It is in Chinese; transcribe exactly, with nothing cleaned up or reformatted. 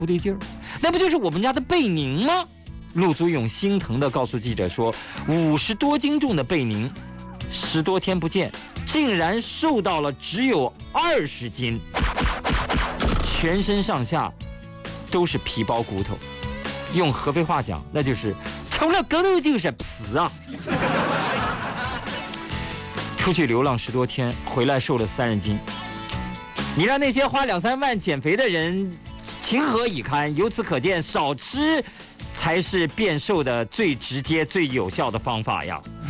不对劲儿，那不就是我们家的贝宁吗？陆祖勇心疼地告诉记者说，五十多斤重的贝宁，十多天不见，竟然瘦到了只有二十斤，全身上下都是皮包骨头，用合肥话讲，那就是除了骨头就是皮啊。出去流浪十多天，回来瘦了三十斤，你让那些花两三万减肥的人情何以堪？由此可见，少吃才是变瘦的最直接、最有效的方法呀。